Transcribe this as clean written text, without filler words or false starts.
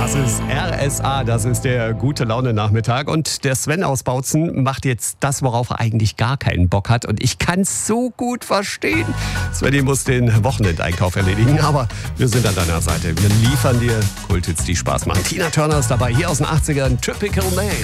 Das ist RSA, das ist der Gute-Laune-Nachmittag. Und der Sven aus Bautzen macht jetzt das, worauf er eigentlich gar keinen Bock hat. Und ich kann es so gut verstehen. Svenny muss den Wochenendeinkauf erledigen, aber wir sind an deiner Seite. Wir liefern dir Kulthits, die Spaß machen. Tina Turner ist dabei, hier aus den 80ern, Typical Man.